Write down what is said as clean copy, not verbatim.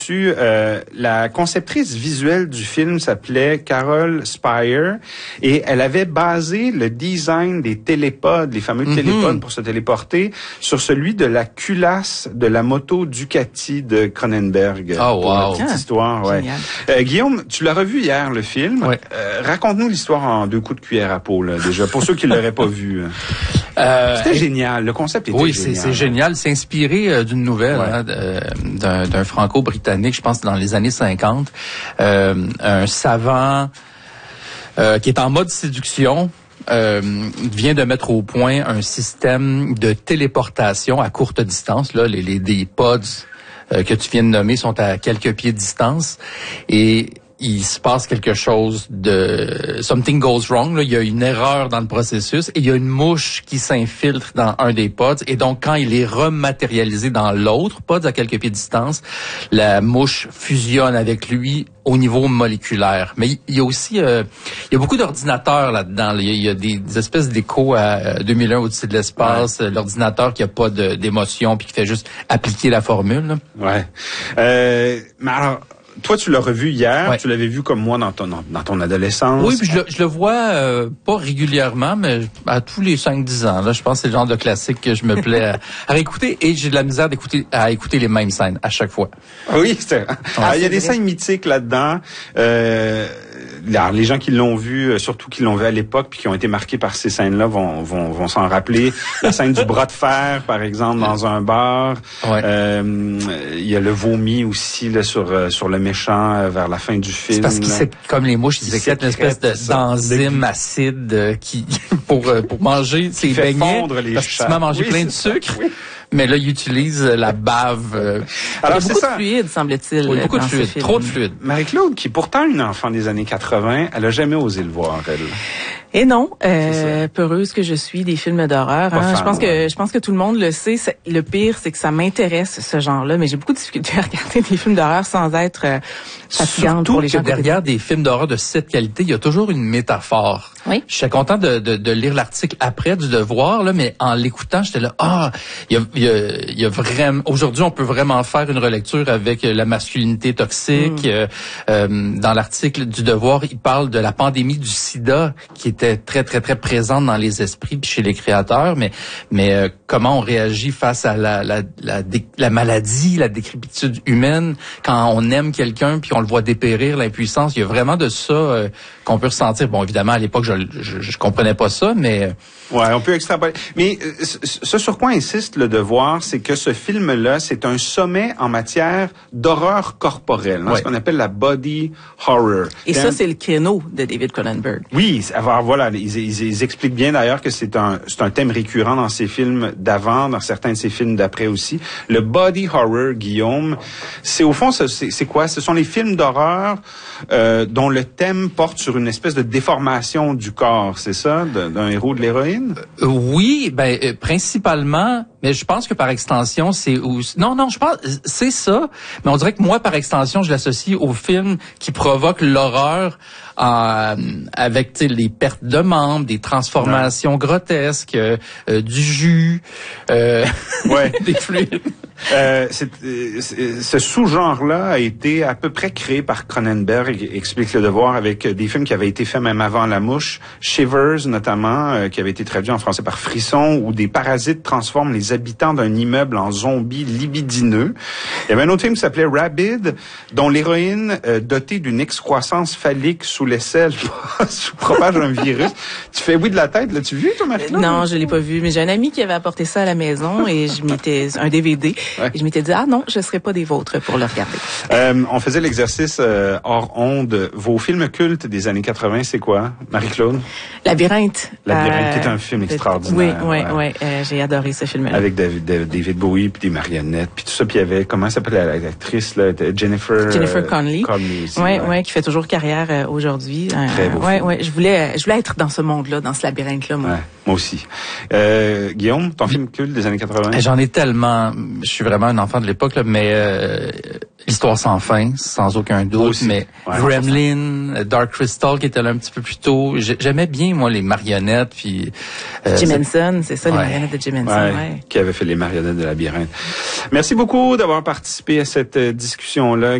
La conceptrice visuelle du film s'appelait Carol Spire et elle avait basé le design des télépodes, les fameux télépodes pour se téléporter, sur celui de la culasse de la moto Ducati de Cronenberg. Oh, pour wow. la petite histoire, ouais. Guillaume, tu l'as revu hier, le film. Ouais. Raconte-nous l'histoire en 2 coups de cuillère à peau, là, déjà, pour ceux qui l'auraient pas vu. C'était génial. Le concept était génial. Oui, c'est génial. C'est inspiré d'une nouvelle, d'un franco-britannique, je pense, dans les années 50. Un savant qui est en mode séduction vient de mettre au point un système de téléportation à courte distance. Là, des pods que tu viens de nommer sont à quelques pieds de distance. Et il se passe quelque chose something goes wrong, là. Il y a une erreur dans le processus et il y a une mouche qui s'infiltre dans un des pods et donc quand il est rematérialisé dans l'autre pod à quelques pieds de distance, la mouche fusionne avec lui au niveau moléculaire. Mais il y a aussi il y a beaucoup d'ordinateurs là-dedans. Il y a des espèces d'échos à 2001 au-dessus de l'espace, l'ordinateur qui a pas d'émotion puis qui fait juste appliquer la formule, là. Ouais. Mais alors, toi, tu l'as revu hier. Ouais. Tu l'avais vu comme moi dans ton adolescence. Oui, puis je le vois pas régulièrement, mais à tous les 5-10 ans. Là, je pense que c'est le genre de classique que je me plais à réécouter et j'ai de la misère à écouter les mêmes scènes à chaque fois. Oui, c'est vrai. Il y a des scènes mythiques là-dedans. Alors, les gens qui l'ont vu, surtout qui l'ont vu à l'époque puis qui ont été marqués par ces scènes-là vont s'en rappeler. La scène du bras de fer, par exemple, dans un bar. Ouais. Il y a le vomi aussi là sur le méchant vers la fin du film. C'est parce qu'ils comme les mouches, ils sécrètent une espèce d'enzyme acide qui pour manger ses beignets. Parce que tu m'as mangé plein de sucre. Oui. Mais là, il utilise la bave. Alors, il y a beaucoup de fluide, semble-t-il. Oui, beaucoup de fluide, trop de fluide. Marie-Claude, qui est pourtant une enfant des années 80, elle a jamais osé le voir, elle. Et non, peureuse que je suis des films d'horreur. Hein. Je pense que tout le monde le sait. Le pire, c'est que ça m'intéresse ce genre-là, mais j'ai beaucoup de difficulté à regarder des films d'horreur sans être fatigante pour les gens. Surtout que derrière des films d'horreur de cette qualité, il y a toujours une métaphore. Oui. Je suis content de lire l'article après du Devoir, là, mais en l'écoutant, j'étais là, il y a vraiment. Aujourd'hui, on peut vraiment faire une relecture avec la masculinité toxique. Dans l'article du Devoir, il parle de la pandémie du SIDA qui était très très très présente dans les esprits puis chez les créateurs, mais comment on réagit face à la maladie, la décrépitude humaine quand on aime quelqu'un puis on le voit dépérir, l'impuissance. Il y a vraiment de ça qu'on peut ressentir. Bon, évidemment, à l'époque, je comprenais pas ça, mais ouais, on peut extrapoler. Mais ce sur quoi insiste le Devoir, c'est que ce film-là, c'est un sommet en matière d'horreur corporelle, ce qu'on appelle la body horror. Et ça, c'est le créneau de David Cronenberg. Oui, voilà, ils expliquent bien d'ailleurs que c'est un thème récurrent dans ses films d'avant, dans certains de ses films d'après aussi. Le body horror, Guillaume, c'est au fond, c'est quoi? Ce sont les films d'horreur dont le thème porte sur une espèce de déformation du corps, c'est ça, d'un héros, de l'héroïne? Oui, principalement, mais je pense que par extension, c'est non, je pense c'est ça, mais on dirait que moi par extension, je l'associe aux films qui provoquent l'horreur avec les pertes de membres, des transformations grotesques, du jus, des fluides. Ce sous-genre-là a été à peu près créé par Cronenberg, explique le Devoir, avec des films qui avaient été faits même avant La Mouche, Shivers notamment, qui avait été traduit en français par Frisson, où des parasites transforment les habitants d'un immeuble en zombies libidineux. Il y avait un autre film qui s'appelait Rabid, dont l'héroïne, dotée d'une excroissance phallique sous l'aisselle, propage un virus. Tu fais oui de la tête, l'as-tu vu, toi, Marie-Claude? Non, je l'ai pas vu, mais j'ai un ami qui avait apporté ça à la maison et un DVD. Ouais. Et je m'étais dit, non, je serais pas des vôtres pour le regarder. On faisait l'exercice hors onde. Vos films cultes des années 80, c'est quoi, Marie-Claude? Labyrinthe. Labyrinthe, qui est un film extraordinaire. Oui, j'ai adoré ce film-là. Avec David Bowie, puis des marionnettes, puis tout ça. Puis il y avait, comment s'appelle l'actrice, là, Jennifer Connelly. Oui, qui fait toujours carrière aujourd'hui. Très beau film. Je voulais être dans ce monde-là, dans ce labyrinthe-là, moi. Ouais. Moi aussi. Guillaume, ton film culte des années 80? J'en ai tellement. Je suis vraiment un enfant de l'époque, là, mais L'Histoire sans fin, sans aucun doute. Mais Gremlin, Dark Crystal, qui était là un petit peu plus tôt. J'aimais bien, moi, les marionnettes. Puis Jim Henson, c'est ça, les marionnettes de Jim Henson. Qui avait fait les marionnettes de Labyrinthe. Merci beaucoup d'avoir participé à cette discussion-là.